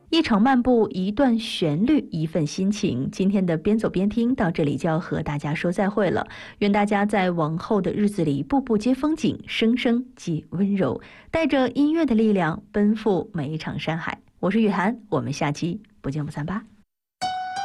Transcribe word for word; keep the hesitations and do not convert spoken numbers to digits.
一场漫步，一段旋律，一份心情。今天的边走边听到这里就要和大家说再会了。愿大家在往后的日子里，步步皆风景，声声皆温柔，带着音乐的力量，奔赴每一场山海。我是雨涵，我们下期不见不散吧。